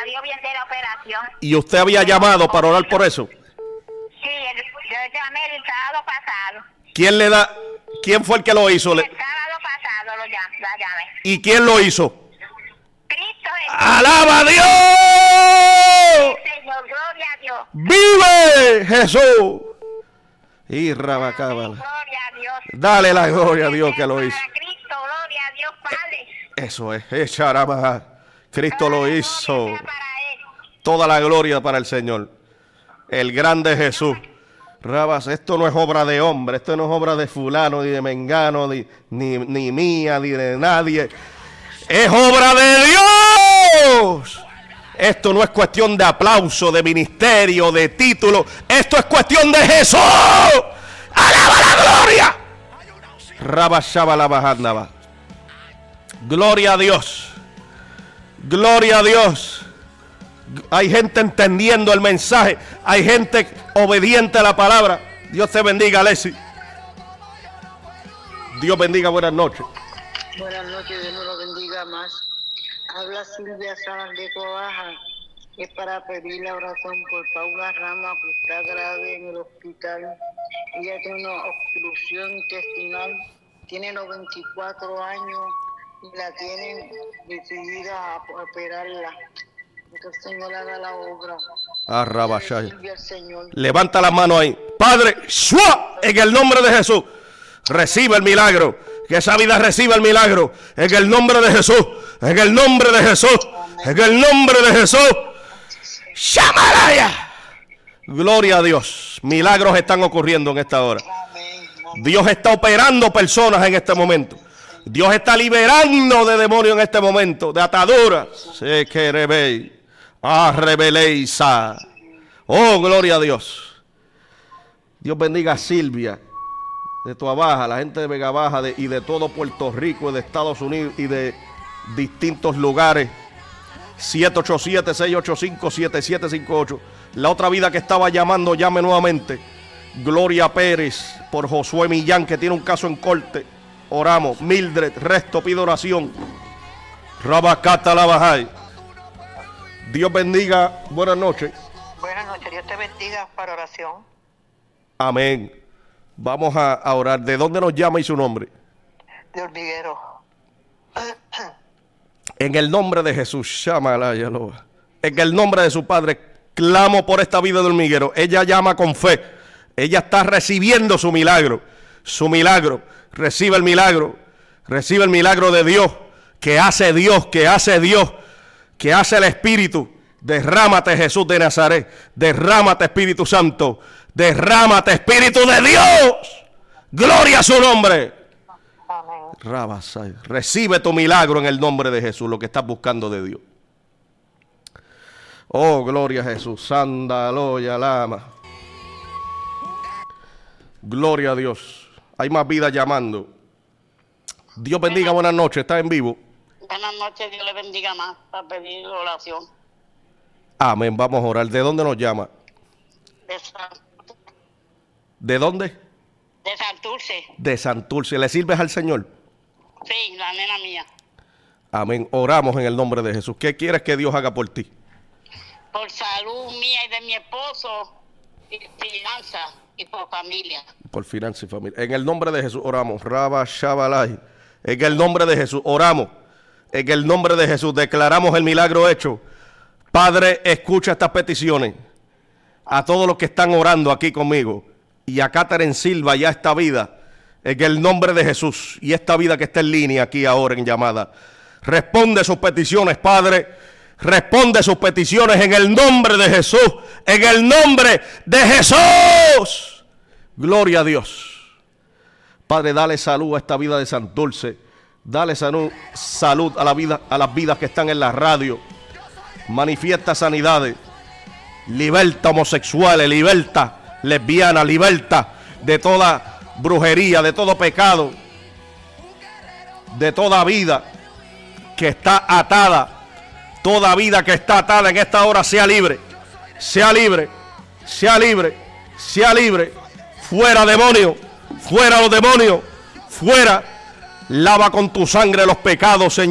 salió bien de la operación. ¿Y usted había llamado para orar por eso? Sí, yo llamé el sábado pasado. ¿Quién fue el que lo hizo? El sábado pasado la llamé. ¿Y quién lo hizo? Cristo es ¡Alaba a Dios! Señor, gloria a Dios. ¡Vive Jesús! Y rabacábala. Gloria a Dios. Dale la gloria a Dios que lo hizo. Para Cristo, gloria a Dios, Padre. Eso es, echarama. Cristo lo hizo. Gloria sea para Él. Toda la gloria para el Señor. El grande Jesús. Rabas, esto no es obra de hombre, esto no es obra de fulano, ni de mengano, ni mía, ni de nadie. Es obra de Dios. Esto no es cuestión de aplauso, de ministerio, de título. Esto es cuestión de Jesús. ¡Alaba la gloria! Rabashabalabajandaba. Gloria a Dios. Gloria a Dios. Hay gente entendiendo el mensaje. Hay gente obediente a la palabra. Dios te bendiga, Alessi. Dios bendiga, buenas noches. Buenas noches, Dios nos lo bendiga más. Habla Silvia Salas de Coabaja. Es para pedir la oración por Paula Rama, que está grave en el hospital. Ella tiene una obstrucción intestinal, tiene 94 años y la tienen decidida a operarla. Que el Señor haga la obra. Levanta la mano ahí. Padre, ¡shua! En el nombre de Jesús, recibe el milagro. Que esa vida reciba el milagro. En el nombre de Jesús. En el nombre de Jesús. En el nombre de Jesús. ¡Shamalaya! Gloria a Dios. Milagros están ocurriendo en esta hora. Dios está operando personas en este momento. Dios está liberando de demonios en este momento, de ataduras. Se querebe a rebeleisa. Oh, gloria a Dios. Dios bendiga a Silvia de Tuabaja, la gente de Vega Baja y de todo Puerto Rico, de Estados Unidos y de distintos lugares. 787-685-7758. La otra vida que estaba llamando, llame nuevamente. Gloria Pérez, por Josué Millán, que tiene un caso en corte. Oramos. Mildred Resto pide oración. Rabacata la Bajay. Dios bendiga. Buenas noches. Buenas noches, Dios te bendiga para oración. Amén. Vamos a orar. ¿De dónde nos llama y su nombre? De Hormiguero. En el nombre de Jesús, en el nombre de su Padre, clamo por esta vida de Hormiguero. Ella llama con fe. Ella está recibiendo su milagro. Su milagro. Recibe el milagro. Recibe el milagro de Dios. Que hace Dios, que hace Dios. Que hace el Espíritu. Derrámate, Jesús de Nazaret. Derrámate, Espíritu Santo. Derrámate, Espíritu de Dios. Gloria a su nombre. Rabasai. Recibe tu milagro en el nombre de Jesús, lo que estás buscando de Dios. Oh, gloria a Jesús. Sandaloya lama. Gloria a Dios. Hay más vidas llamando. Dios bendiga, buenas noches. ¿Está en vivo? Buenas noches, Dios le bendiga más para pedir oración. Amén, vamos a orar. ¿De dónde nos llama? ¿De dónde? De Santurce. De Santurce. ¿Le sirves al Señor? Sí, la nena mía. Amén. Oramos en el nombre de Jesús. ¿Qué quieres que Dios haga por ti? Por salud mía y de mi esposo, y finanzas, y por familia. Por finanzas y familia. En el nombre de Jesús oramos. Rabba Shabalai. En el nombre de Jesús oramos. En el nombre de Jesús declaramos el milagro hecho. Padre, escucha estas peticiones. A todos los que están orando aquí conmigo. Y a Catherine Silva y a esta vida. En el nombre de Jesús. Y esta vida que está en línea aquí ahora en llamada. Responde sus peticiones, Padre. Responde sus peticiones en el nombre de Jesús. En el nombre de Jesús. Gloria a Dios. Padre, dale salud a esta vida de Santurce. Dale salud a las vidas que están en la radio. Manifiesta sanidades. Liberta homosexuales, liberta lesbianas, liberta de toda brujería, de todo pecado, de toda vida que está atada. Toda vida que está atada en esta hora sea libre, sea libre, sea libre, sea libre. Fuera demonio, fuera los demonios, fuera. Lava con tu sangre los pecados, Señor.